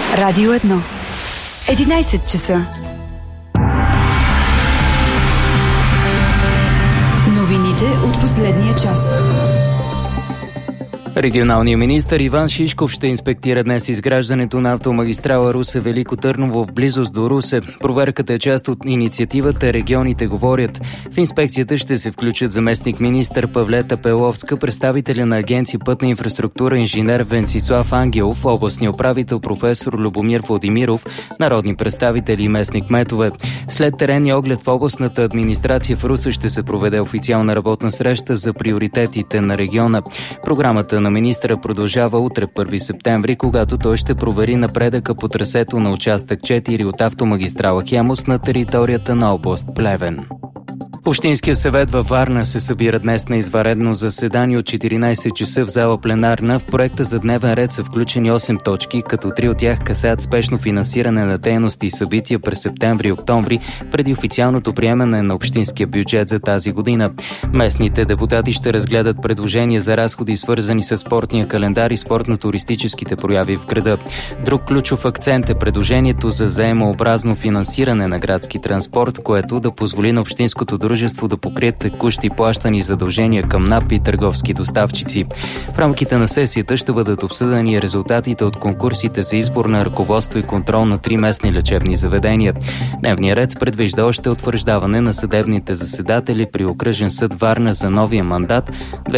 Радио 1. 11 часа. Новините от последния час. Регионалният министър Иван Шишков ще инспектира днес изграждането на автомагистрала Русе-Велико Търново в близост до Русе. Проверката е част от инициативата "Регионите говорят". В инспекцията ще се включат заместник-министър Павлета Пеловска, представителя на Агенция Пътна инфраструктура инженер Венцислав Ангелов, областния управител професор Любомир Владимиров, народни представители и местни кметове. След теренния оглед в областната администрация в Русе ще се проведе официална работна среща за приоритетите на региона. Програмата на министъра продължава утре, 1 септември, когато той ще провери напредъка по трасето на участък 4 от автомагистрала Хемус на територията на област Плевен. Общинския съвет във Варна се събира днес на извънредно заседание от 14 часа в зала пленарна. В проекта за дневен ред са включени 8 точки, като 3 от тях касаят спешно финансиране на дейности и събития през септември и октомври, преди официалното приемане на общинския бюджет за тази година. Местните депутати ще разгледат предложения за разходи, свързани с спортния календар и спортно-туристическите прояви в града. Друг ключов акцент е предложението за заемообразно финансиране на градски транспорт, което да позволи на общинското дружество да покрият текущи плащани задължения към НАП и търговски доставчици. В рамките на сесията ще бъдат обсъдени резултатите от конкурсите за избор на ръководство и контрол на 3 местни лечебни заведения. Дневният ред предвижда още утвърждаване на съдебните заседатели при Окръжен съд Варна за новия мандат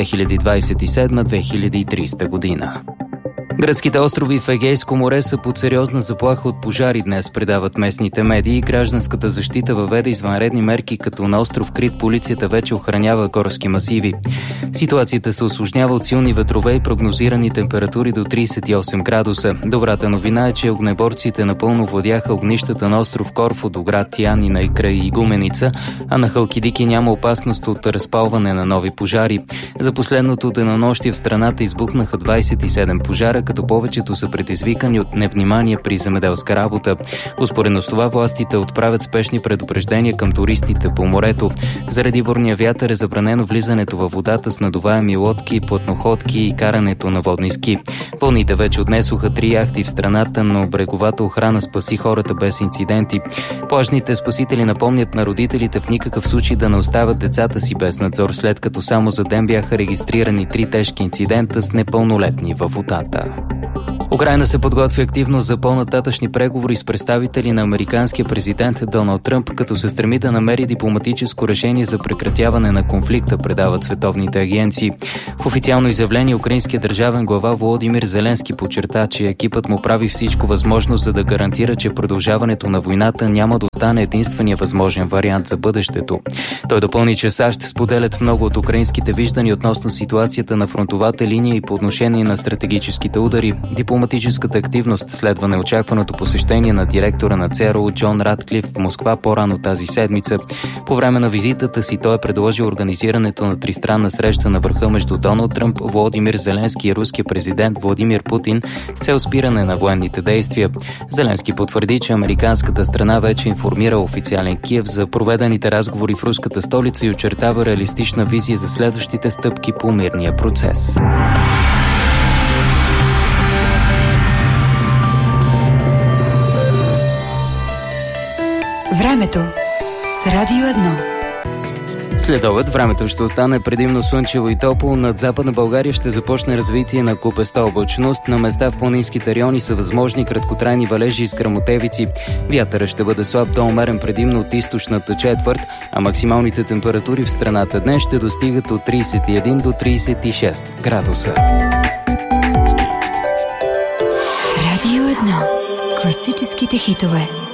2027-2030 година. Гръцките острови в Егейско море са под сериозна заплаха от пожари днес, предават местните медии. Гражданската защита въведе извънредни мерки, като на остров Крит полицията вече охранява горски масиви. Ситуацията се усложнява от силни ветрове и прогнозирани температури до 38 градуса. Добрата новина е, че огнеборците напълно владяха огнищата на остров Корфу до град Тианина и край Игуменица, а на Халкидики няма опасност от разпалване на нови пожари. За последното денонощие в страната избухнаха 27 пожара, като повечето са предизвикани от невнимание при земеделска работа. Успоредно с това властите отправят спешни предупреждения към туристите по морето. Заради бурния вятър е забранено влизането във водата с надуваеми лодки, плътноходки и карането на водни ски. Вълните вече отнесоха 3 яхти в страната, но бреговата охрана спаси хората без инциденти. Плажните спасители напомнят на родителите в никакъв случай да не оставят децата си без надзор, след като само за ден бяха регистрирани 3 тежки инцидента с непълнолетни във водата. Украйна се подготвя активно за по-нататъчни преговори с представители на американския президент Доналд Тръмп, като се стреми да намери дипломатическо решение за прекратяване на конфликта, предават световните агенции. В официално изявление украинският държавен глава Володимир Зеленски подчерта, че екипът му прави всичко възможно, за да гарантира, че продължаването на войната няма да остане единствения възможен вариант за бъдещето. Той допълни, че САЩ споделят много от украинските виждания относно ситуацията на фронтовата линия и по отношение на стратегическите удари. Дипломатическата активност следва неочакваното посещение на директора на ЦРУ Джон Ратклиф в Москва по-рано тази седмица. По време на визитата си той е предложил организирането на тристранна среща на върха между Доналд Тръмп, Володимир Зеленски и руския президент Владимир Путин с цел спиране на военните действия. Зеленски потвърди, че американската страна вече информира официален Киев за проведените разговори в руската столица и очертава реалистична визия за следващите стъпки по мирния процес. Времето с Радио 1. Следобед времето ще остане предимно слънчево и топло. Над Западна България ще започне развитие на купеста облачност. На места в планинските райони са възможни краткотрайни валежи и скръмотевици. Вятърът ще бъде слаб до умерен предимно от източната четвърт, а максималните температури в страната днес ще достигат от 31 до 36 градуса. Радио 1. Класическите хитове.